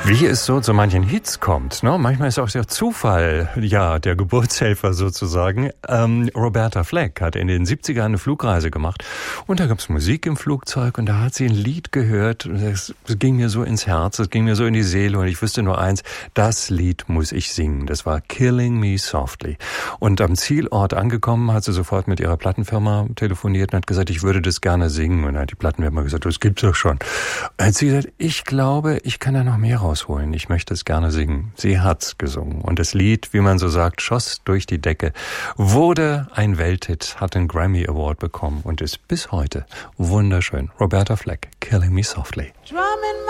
Wie es so zu manchen Hits kommt, ne? Manchmal ist auch der Zufall, ja, der Geburtshelfer sozusagen. Roberta Flack hat in den 70ern eine Flugreise gemacht und da gab's Musik im Flugzeug und da hat sie ein Lied gehört und es ging mir so ins Herz, es ging mir so in die Seele und ich wusste nur eins, das Lied muss ich singen. Das war Killing Me Softly. Und am Zielort angekommen hat sie sofort mit ihrer Plattenfirma telefoniert und hat gesagt, ich würde das gerne singen. Und dann hat die Plattenfirma gesagt, das gibt's doch schon. Und hat sie gesagt, ich glaube, ich kann da noch mehr rausholen. Ich möchte es gerne singen. Sie hat's gesungen. Und das Lied, wie man so sagt, schoss durch die Decke, wurde ein Welthit, hat einen Grammy Award bekommen und ist bis heute wunderschön. Roberta Flack, Killing Me Softly.